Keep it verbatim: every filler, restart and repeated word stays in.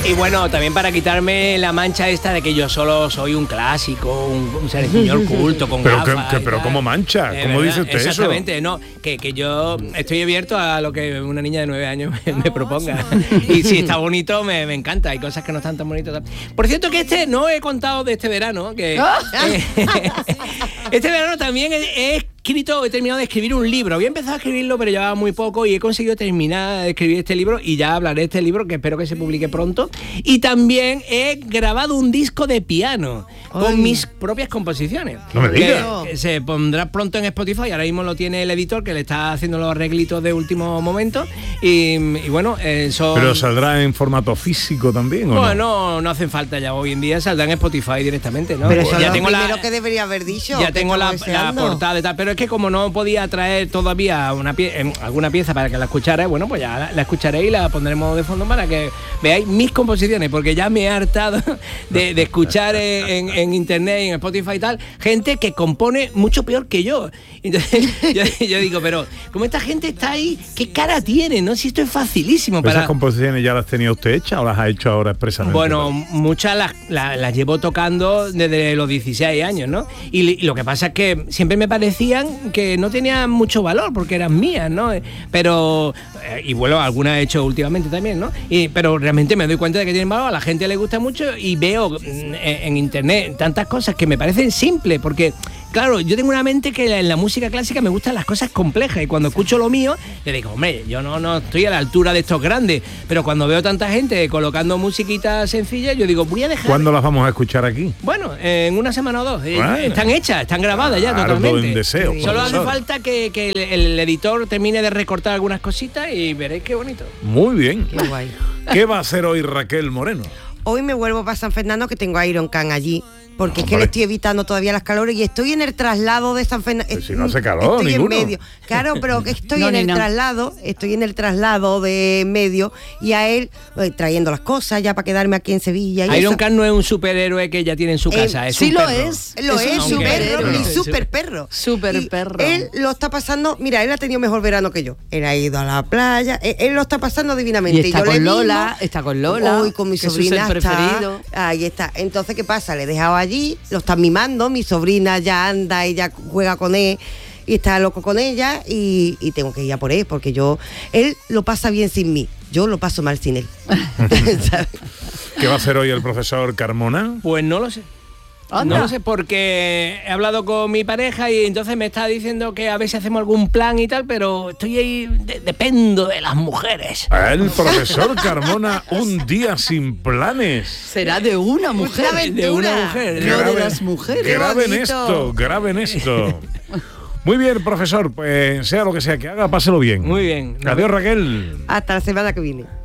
y bueno, también para quitarme la mancha esta de que yo solo soy un clásico, un, un señor culto con pero gafas. Que, que, pero ¿cómo mancha? Eh, ¿Cómo ¿verdad? dice usted Exactamente, eso? no, que, que yo estoy abierto a lo que una niña de nueve años me, me proponga. Y si está bonito, me, me encanta. Hay cosas que no están tan bonitas. Por cierto, que este no he contado de este verano, que eh, este verano también he, he escrito, he terminado de escribir un libro. Había empezado a escribirlo, pero llevaba muy poco y he conseguido terminar de escribir este libro y ya hablaré de este libro, que espero que se publique pronto. Y también he grabado un disco de piano Ay. con mis propias composiciones. No me digas. Que, que se pondrá pronto en Spotify. Ahora mismo lo tiene el editor, que le está haciendo los arreglitos de último momento. Y, y bueno, eh, son... ¿Pero saldrá en formato físico también o bueno, no? no, no hacen falta ya. Hoy en día saldrá en Spotify directamente, ¿no? Pero eso ya es tengo lo primero la, que debería haber dicho. Ya tengo la, la portada y tal. Pero es que como no podía traer todavía una pie, alguna pieza para que la escuchara, bueno, pues ya la, la escucharé y la pondremos de fondo para que veáis mis composiciones, porque ya me he hartado de, de escuchar en, en internet y en Spotify y tal, gente que compone mucho peor que yo. Entonces yo, yo digo, pero como esta gente está ahí, ¿qué cara tiene? ¿No? Si esto es facilísimo. Para... ¿Esas composiciones ya las tenía usted hechas o las ha hecho ahora expresamente? Bueno, muchas las, las, las llevo tocando desde los dieciséis años, ¿no? Y, y lo que pasa es que siempre me parecían que no tenían mucho valor porque eran mías, ¿no? Pero, eh, y bueno, algunas he hecho últimamente también, ¿no? Y, pero realmente me doy cuenta de que tienen valor, a la gente le gusta mucho y veo en, en internet tantas cosas que me parecen simples, porque claro, yo tengo una mente que en la música clásica me gustan las cosas complejas y cuando escucho lo mío, yo digo, hombre, yo no, no estoy a la altura de estos grandes, pero cuando veo tanta gente colocando musiquita sencilla, yo digo, voy a dejar... ¿Cuándo las vamos a escuchar aquí? Bueno, en una semana o dos. Bueno. Están hechas, están grabadas ya Ardo totalmente. en deseo, Solo profesor. hace falta que, que el, el editor termine de recortar algunas cositas y veréis qué bonito. Muy bien. Qué guay. ¿Qué va a hacer hoy Raquel Moreno? Hoy me vuelvo para San Fernando, que tengo a Iron Can allí, porque No, es que hombre. le estoy evitando todavía las calores y estoy en el traslado de San Fernando. Pero si no hace calor, estoy ninguno. en medio. Claro, pero que estoy No, en ni el nada. traslado, estoy en el traslado de medio y a él eh, trayendo las cosas ya para quedarme aquí en Sevilla. Y Iron eso. Man no es un superhéroe que ya tiene en su Eh, casa, es sí un lo perro. es. Lo Es es, un su superhéroe. perro, mi No. super perro. Super Y perro. Él lo está pasando, mira, él ha tenido mejor verano que yo. Él ha ido a la playa, él, él lo está pasando divinamente. Y está yo con le mismo, Lola, está con Lola, Hoy con mi que es su sobrina ser está, preferido. ahí está. Entonces, ¿qué pasa? Le he dejado allí, lo están mimando, mi sobrina ya anda y ya juega con él y está loco con ella y, y tengo que ir a por él porque yo, él lo pasa bien sin mí, yo lo paso mal sin él. ¿Sabes? ¿Qué va a hacer hoy el profesor Carmona? Pues no lo sé. Anda. No lo sé porque he hablado con mi pareja y entonces me está diciendo que a ver si hacemos algún plan y tal, pero estoy ahí, de- dependo de las mujeres. El profesor Carmona, un día sin planes. Será de una mujer. Una aventura. De una mujer. No de Graben- las mujeres. Graben bonito. esto, graben esto. Muy bien, profesor, pues sea lo que sea que haga, páselo bien. Muy bien. Adiós, Raquel. Hasta la semana que viene.